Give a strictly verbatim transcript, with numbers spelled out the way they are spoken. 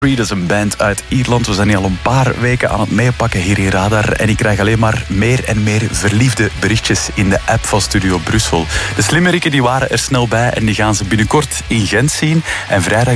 Dat is een band uit Ierland. We zijn hier al een paar weken aan het meepakken hier in Radar. En ik krijg alleen maar meer en meer verliefde berichtjes in de app van Studio Brussel. De slimmerikken die waren er snel bij en die gaan ze binnenkort in Gent zien. En vrijdag